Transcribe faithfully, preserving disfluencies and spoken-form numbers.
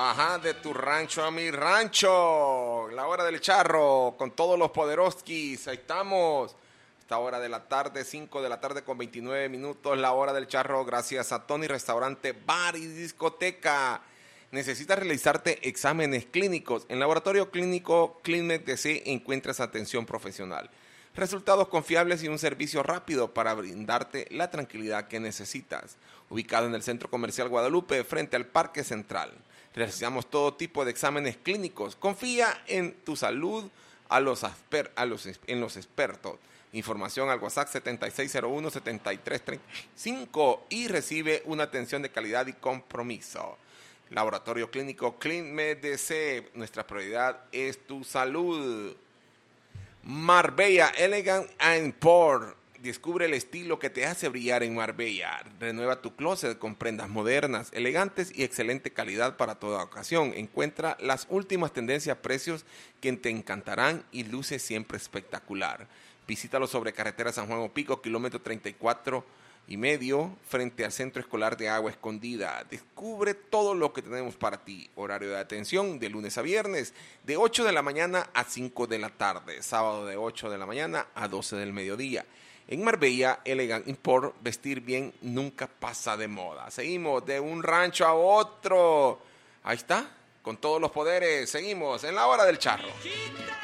Ajá, de tu rancho a mi rancho. La hora del charro, con todos los poderoskis. Ahí estamos. Esta hora de la tarde, cinco de la tarde con veintinueve minutos. La hora del charro, gracias a Tony Restaurante, Bar y Discoteca. ¿Necesitas realizarte exámenes clínicos? En Laboratorio Clínico ClínicMed D C encuentras atención profesional, resultados confiables y un servicio rápido para brindarte la tranquilidad que necesitas. Ubicado en el Centro Comercial Guadalupe, frente al Parque Central. Realizamos todo tipo de exámenes clínicos. Confía en tu salud a los, asper, a los, en los expertos. Información al WhatsApp setenta y seis cero uno, setenta y tres treinta y cinco y recibe una atención de calidad y compromiso. Laboratorio Clínico ClínicMed D C, nuestra prioridad es tu salud. Marbella Elegant and Port. Descubre el estilo que te hace brillar en Marbella. Renueva tu closet con prendas modernas, elegantes y excelente calidad para toda ocasión. Encuentra las últimas tendencias, precios que te encantarán y luce siempre espectacular. Visítalo sobre carretera San Juan Opico, kilómetro treinta y cuatro y medio, frente al Centro Escolar de Agua Escondida. Descubre todo lo que tenemos para ti. Horario de atención de lunes a viernes, de ocho de la mañana a cinco de la tarde. Sábado de ocho de la mañana a doce del mediodía. En Marbella, Elegant Import, vestir bien nunca pasa de moda. Seguimos de un rancho a otro. Ahí está, con todos los poderes. Seguimos en la hora del charro.